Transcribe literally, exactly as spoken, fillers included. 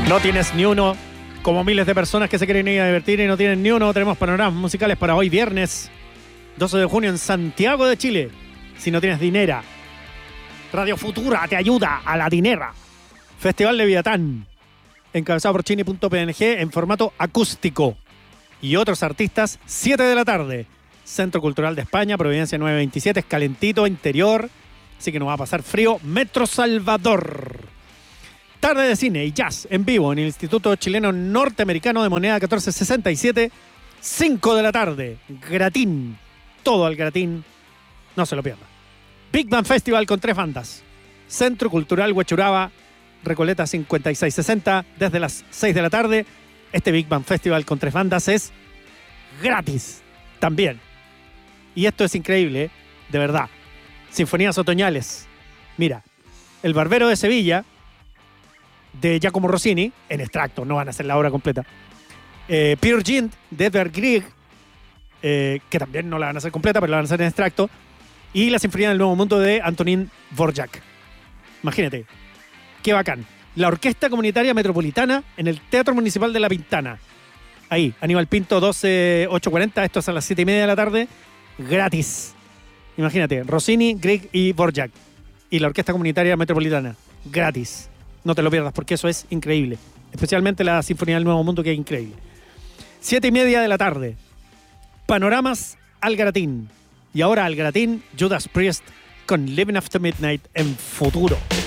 No tienes ni uno, como miles de personas que se quieren ir a divertir y no tienen ni uno. Tenemos panoramas musicales para hoy viernes doce de junio en Santiago de Chile. Si no tienes dinera, Radio Futura te ayuda a la dinera. Festival Leviatán, encabezado por chini punto p n g en formato acústico. Y otros artistas, siete de la tarde. Centro Cultural de España, Providencia nueve veintisiete, es calentito, interior, así que no va a pasar frío. Metro Salvador. Tarde de cine y jazz en vivo en el Instituto Chileno Norteamericano de Moneda catorce sesenta y siete, cinco de la tarde. Gratín, todo al gratín, no se lo pierda. Big Band Festival con tres bandas. Centro Cultural Huechuraba, Recoleta cincuenta y seis sesenta, desde las seis de la tarde. Este Big Band Festival con tres bandas es gratis también. Y esto es increíble, ¿eh? De verdad. Sinfonías otoñales. Mira, El Barbero de Sevilla, de Giacomo Rossini, en extracto, no van a hacer la obra completa. Eh, Peer Gynt, de Edvard Grieg, eh, que también no la van a hacer completa, pero la van a hacer en extracto. Y la Sinfonía del Nuevo Mundo de Antonín Dvorak. Imagínate, qué bacán. La Orquesta Comunitaria Metropolitana en el Teatro Municipal de La Pintana. Ahí, Aníbal Pinto doce ocho cuarenta, esto es a las siete y media de la tarde, gratis. Imagínate, Rossini, Grieg y Dvorak. Y la Orquesta Comunitaria Metropolitana, gratis. No te lo pierdas porque eso es increíble. Especialmente la Sinfonía del Nuevo Mundo, que es increíble. Siete y media de la tarde. Panoramas al Gratín. Y ahora al Gratín, Judas Priest con Living After Midnight en Futuro.